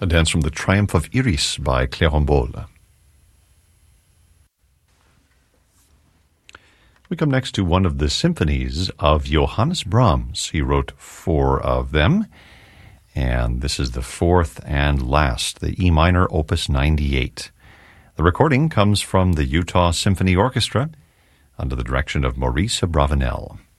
A dance from the Triumph of Iris by Clérambault. We come next to one of the symphonies of Johannes Brahms. He wrote 4 of them, and this is the 4th and last, the E minor, Opus 98. The recording comes from the Utah Symphony Orchestra under the direction of Maurice Abravanel.